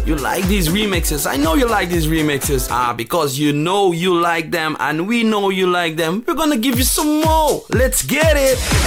You like these remixes. I know you like these remixes. Because you know you like them and we know you like them. We're gonna give you some more. Let's get it.